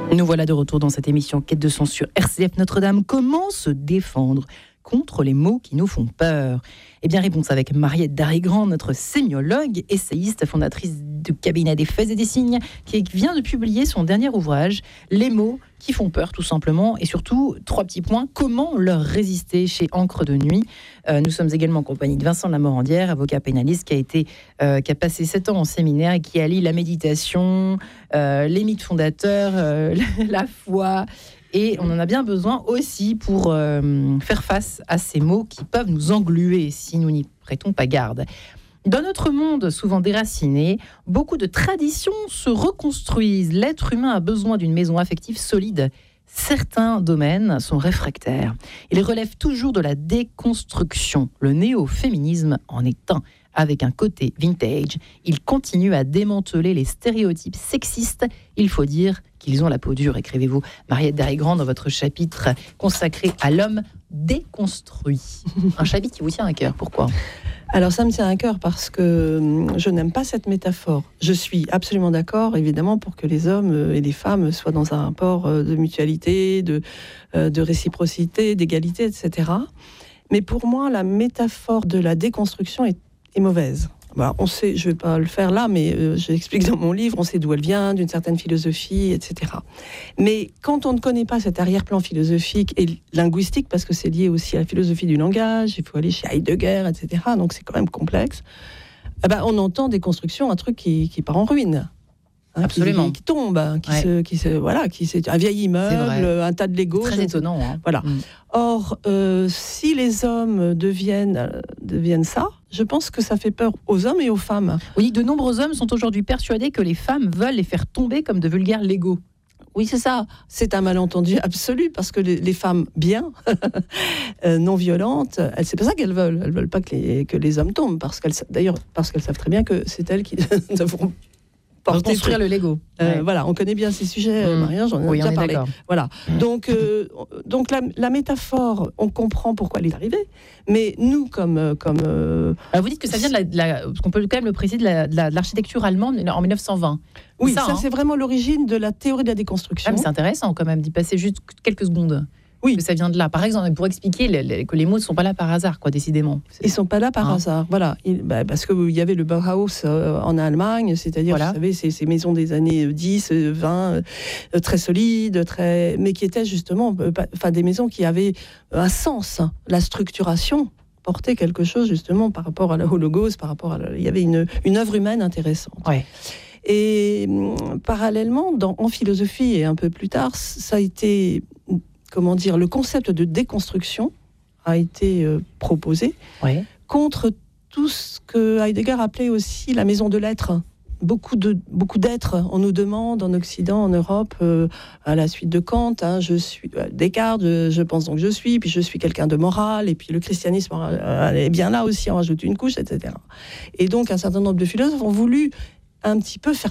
Nous voilà de retour dans cette émission Quête de sens sur RCF Notre-Dame. Comment se défendre contre les mots qui nous font peur ? Eh bien, réponse avec Mariette Darigrand, notre sémiologue, essayiste, fondatrice du cabinet des faits et des signes, qui vient de publier son dernier ouvrage, Les mots qui font peur, tout simplement, et surtout, 3 petits points, comment leur résister chez Encre de Nuit. Nous sommes également en compagnie de Vincent Lamorandière, avocat pénaliste, qui a passé 7 ans en séminaire et qui allie la méditation, les mythes fondateurs, la foi. Et on en a bien besoin aussi pour faire face à ces mots qui peuvent nous engluer si nous n'y prêtons pas garde. Dans notre monde souvent déraciné, beaucoup de traditions se reconstruisent. L'être humain a besoin d'une maison affective solide. Certains domaines sont réfractaires. Ils relèvent toujours de la déconstruction. Le néo-féminisme en est un. Avec un côté vintage, il continue à démanteler les stéréotypes sexistes. Il faut dire qu'ils ont la peau dure, écrivez-vous Mariette Darigrand dans votre chapitre consacré à l'homme déconstruit. Un chapitre qui vous tient à cœur, pourquoi ? Alors ça me tient à cœur parce que je n'aime pas cette métaphore. Je suis absolument d'accord, évidemment, pour que les hommes et les femmes soient dans un rapport de mutualité, de réciprocité, d'égalité, etc. Mais pour moi, la métaphore de la déconstruction est mauvaise. Voilà, on sait, je ne vais pas le faire là, mais j'explique dans mon livre, on sait d'où elle vient, d'une certaine philosophie, etc. Mais quand on ne connaît pas cet arrière-plan philosophique et linguistique, parce que c'est lié aussi à la philosophie du langage, il faut aller chez Heidegger, etc., donc c'est quand même complexe, on entend des constructions, un truc qui part en ruine. Absolument. Qui tombe, un vieil immeuble, un tas de Lego. Très étonnant. Voilà. Or, si les hommes deviennent ça, je pense que ça fait peur aux hommes et aux femmes. Oui, de nombreux hommes sont aujourd'hui persuadés que les femmes veulent les faire tomber comme de vulgaires Lego. Oui, c'est ça. C'est un malentendu absolu parce que les femmes bien, non violentes, c'est pas ça qu'elles veulent. Elles veulent pas que les hommes tombent parce qu'elles savent très bien que c'est elles qui devront reconstruire le Lego. Voilà, on connaît bien ces sujets, Maria, j'en ai déjà parlé. Voilà. Donc la métaphore, on comprend pourquoi elle est arrivée, mais nous, comme vous dites que ça vient qu'on peut quand même le préciser, de l'architecture allemande en 1920. Oui, ça c'est vraiment l'origine de la théorie de la déconstruction. Mais c'est intéressant quand même d'y passer juste quelques secondes. Oui. Que ça vient de là. Par exemple, pour expliquer que les mots ne sont pas là par hasard, quoi, décidément. Ils ne sont pas là par hasard, voilà. Parce qu'il y avait le Bauhaus en Allemagne, c'est-à-dire, vous savez, ces maisons des années 10, 20, très solides, mais qui étaient justement des maisons qui avaient un sens. La structuration portait quelque chose, justement, par rapport au logos, il y avait une œuvre humaine intéressante. Ouais. Et parallèlement, en philosophie et un peu plus tard, ça a été... le concept de déconstruction a été proposé contre tout ce que Heidegger appelait aussi la maison de l'être. Beaucoup d'êtres, on nous demande en Occident, en Europe, à la suite de Kant, je suis Descartes, je pense donc je suis, puis je suis quelqu'un de moral, et puis le christianisme est bien là aussi, on rajoute une couche, etc. Et donc un certain nombre de philosophes ont voulu un petit peu faire